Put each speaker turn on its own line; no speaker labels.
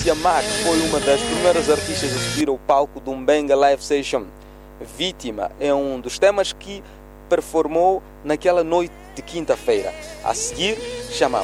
Patrícia Mac foi uma das primeiras artistas a subir ao palco do Mbenga Live Session. Vítima é um dos temas que performou naquela noite de quinta-feira. A seguir, chamamos